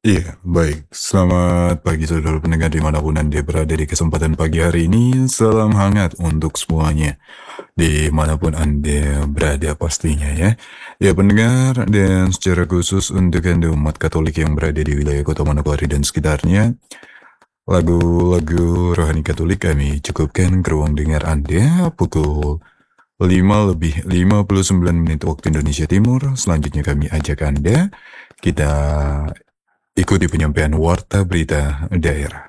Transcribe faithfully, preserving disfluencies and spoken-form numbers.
Iya, baik. Selamat pagi saudara pendengar dimanapun Anda berada di kesempatan pagi hari ini. Salam hangat untuk semuanya, dimanapun Anda berada pastinya ya. Ya pendengar, dan secara khusus untuk Anda umat Katolik yang berada di wilayah Kota Manokwari dan sekitarnya, lagu-lagu rohani Katolik kami cukupkan ke ruang dengar Anda pukul lima lebih lima puluh sembilan menit waktu Indonesia Timur. Selanjutnya kami ajak Anda, kita ikuti penyampaian warta berita daerah.